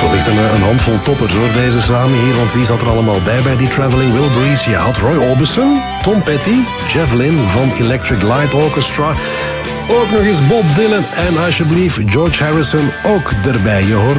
was echt een handvol toppers hoor, deze samen hier. Want wie zat er allemaal bij die Traveling Wilburys? Je had Roy Orbison, Tom Petty, Jeff Lynne van Electric Light Orchestra. Ook nog eens Bob Dylan en alsjeblieft George Harrison ook erbij. Je hoort